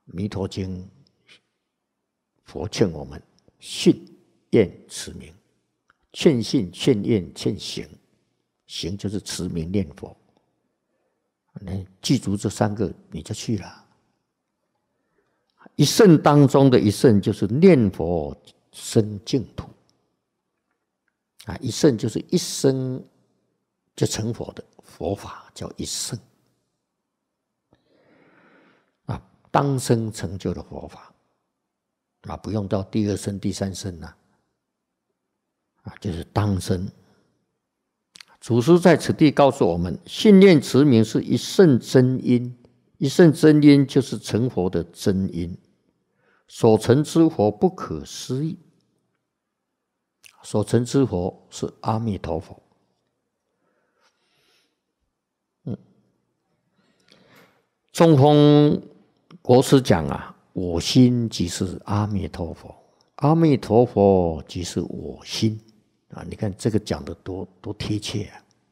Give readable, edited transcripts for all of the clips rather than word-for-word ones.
弥陀经》佛劝我们信愿持名，劝信劝愿劝行，行就是持名念佛。你记住这3个，你就去了。一圣当中的一圣就是念佛生净土一圣就是一生就成佛的佛法，叫一圣当生成就的佛法不用到第2生第3生就是当生。祖师在此地告诉我们，信念持名是一圣真因，一圣真因就是成佛的真因，所成之佛不可思议，所成之佛是阿弥陀佛。中峰国师讲我心即是阿弥陀佛，阿弥陀佛即是我心你看这个讲的多贴切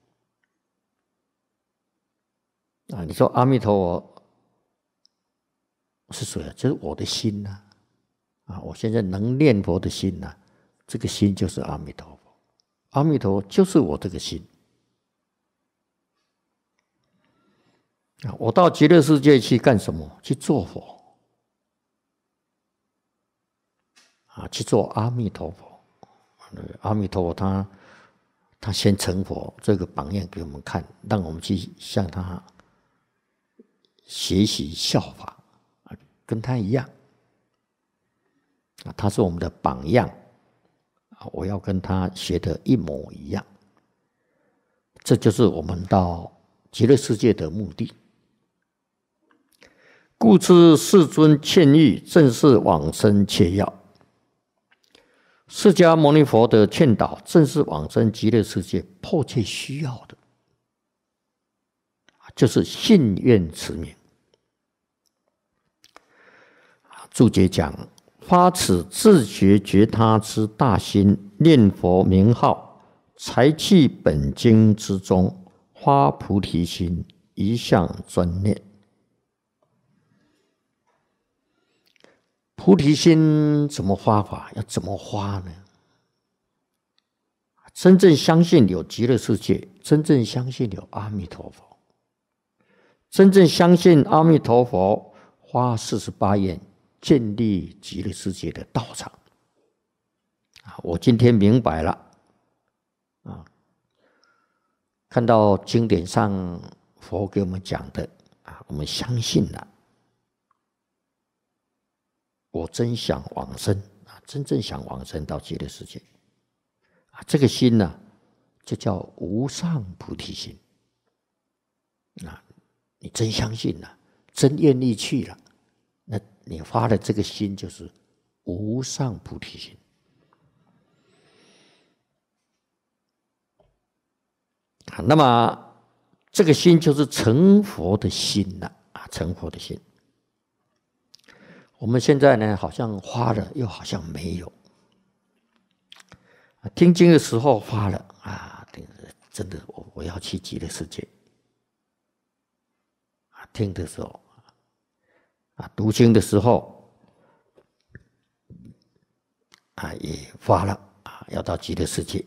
你说阿弥陀佛是谁就是我的心我现在能念佛的心这个心就是阿弥陀佛，阿弥陀佛就是我这个心我到极乐世界去干什么？去做佛去做阿弥陀佛。阿弥陀佛他先成佛，这个榜样给我们看，让我们去向他学习效法跟他一样他是我们的榜样我要跟他学的一模一样。这就是我们到极乐世界的目的。故知世尊劝喻，正是往生切要。释迦牟尼佛的劝导，正是往生极乐世界迫切需要的，就是信愿持名。注解讲，发此自觉觉他之大心，念佛名号，才去本经之中，发菩提心，一向专念。菩提心怎么发法？要怎么发呢？真正相信有极乐世界，真正相信有阿弥陀佛，真正相信阿弥陀佛，发48愿，建立极乐世界的道场。我今天明白了看到经典上佛给我们讲的我们相信了。我真想往生真正想往生到极乐世界这个心就叫无上菩提心你真相信了，真愿意去了，那你发的这个心就是无上菩提心。那么这个心就是成佛的心成佛的心。我们现在呢，好像发了，又好像没有。听经的时候发了真的我要去极乐世界。听的时候读经的时候也发了要到极乐世界。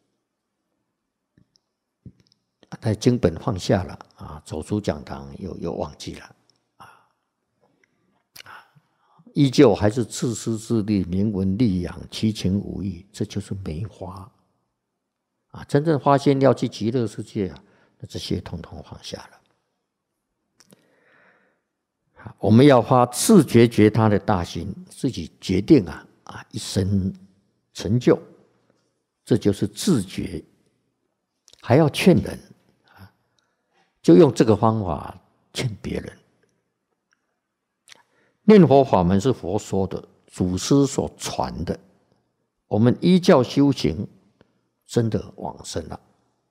但经本放下了走出讲堂又忘记了。依旧还是自私自利、名闻利养、七情五欲，这就是没发真正发现要去极乐世界那这些统统放下了。我们要发自觉觉他的大心，自己决定一生成就，这就是自觉。还要劝人就用这个方法劝别人。念佛法门是佛说的，祖师所传的，我们依教修行，真的往生了。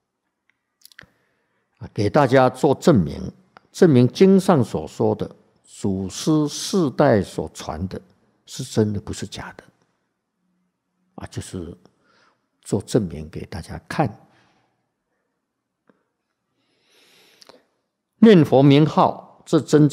给大家做证明，证明经上所说的，祖师世代所传的是真的，不是假的就是做证明给大家看。念佛名号，这真